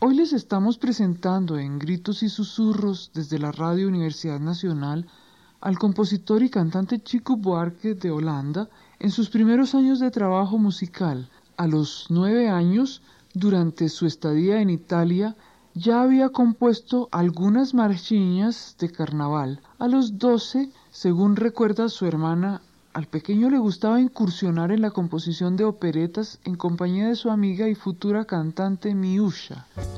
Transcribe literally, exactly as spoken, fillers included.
Hoy les estamos presentando en Gritos y Susurros desde la Radio Universidad Nacional al compositor y cantante Chico Buarque de Holanda en sus primeros años de trabajo musical. A los nueve años, durante su estadía en Italia, ya había compuesto algunas marchiñas de carnaval. A los doce, según recuerda su hermana, al pequeño le gustaba incursionar en la composición de operetas en compañía de su amiga y futura cantante Miúcha.